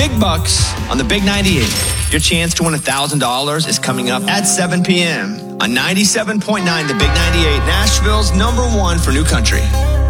big bucks on the Big 98. Your chance to win $1,000 is coming up at 7 p.m. on 97.9 The Big 98, Nashville's #1 for new country.